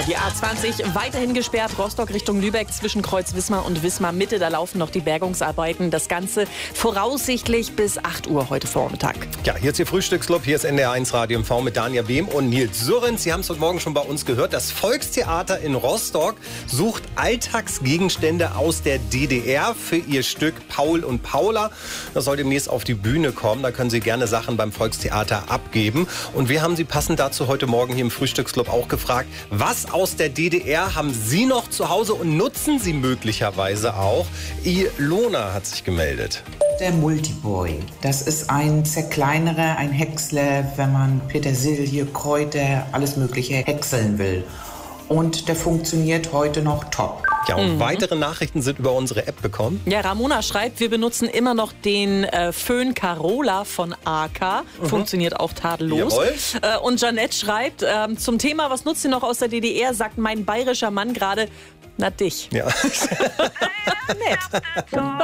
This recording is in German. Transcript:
Die A20 weiterhin gesperrt, Rostock Richtung Lübeck zwischen Kreuz Wismar und Wismar Mitte. Da laufen noch die Bergungsarbeiten. Das Ganze voraussichtlich bis 8 Uhr heute Vormittag. Ja, hier ist Ihr Frühstücksclub. Hier ist NDR1 Radio MV mit Danja Behm und Nils Surrens. Sie haben es heute Morgen schon bei uns gehört. Das Volkstheater in Rostock sucht Alltagsgegenstände aus der DDR für ihr Stück Paul und Paula. Das soll demnächst auf die Bühne kommen. Da können Sie gerne Sachen beim Volkstheater abgeben. Und wir haben Sie passend dazu heute Morgen hier im Frühstücksclub auch gefragt, was aus der DDR haben Sie noch zu Hause und nutzen Sie möglicherweise auch? Ilona hat sich gemeldet. Der Multiboy. Das ist ein Zerkleinerer, ein Häcksler, wenn man Petersilie, Kräuter, alles Mögliche häckseln will. Und der funktioniert heute noch top. Ja, und weitere Nachrichten sind über unsere App bekommen. Ja, Ramona schreibt, wir benutzen immer noch den Föhn Carola von AK. Funktioniert auch tadellos. Und Janette schreibt, zum Thema, was nutzt ihr noch aus der DDR, sagt mein bayerischer Mann gerade, na dich. Ja. Nett.